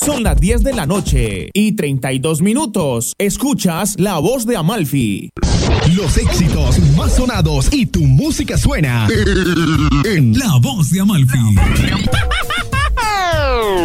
Son las 10 de la noche y 32 minutos. Escuchas La Voz de Amalfi. Los éxitos más sonados y tu música suena en La Voz de Amalfi.